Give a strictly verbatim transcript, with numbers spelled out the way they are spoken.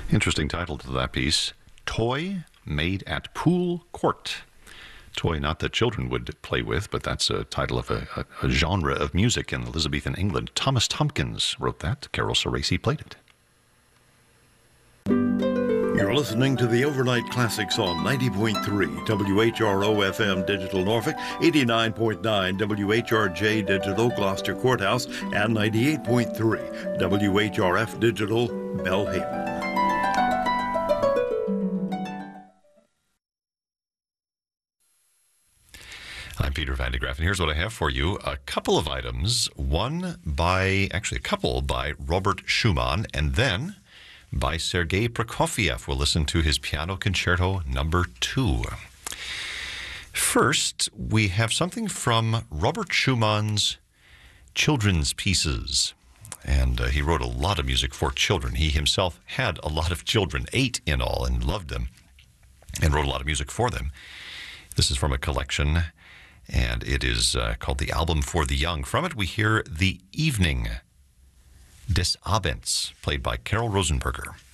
Interesting title to that piece. Toy Made at Poole Court. Toy not that children would play with, but that's a title of a, a, a genre of music in Elizabethan England. Thomas Tompkins wrote that. Carol Ceresi played it. You're listening to the Overnight Classics on ninety point three W H R O F M Digital Norfolk, eighty-nine point nine W H R J Digital Gloucester Courthouse, and ninety-eight point three W H R F Digital Belhaven. I'm Peter Van de Graaff, and here's what I have for you. A couple of items, one by, actually a couple by Robert Schumann, and then by Sergei Prokofiev. We'll listen to his Piano Concerto number two. First, we have something from Robert Schumann's children's pieces. And uh, he wrote a lot of music for children. He himself had a lot of children, eight in all, and loved them, and wrote a lot of music for them. This is from a collection, and it is uh, called The Album for the Young. From it, we hear The Evening, Des Abends, played by Carol Rosenberger.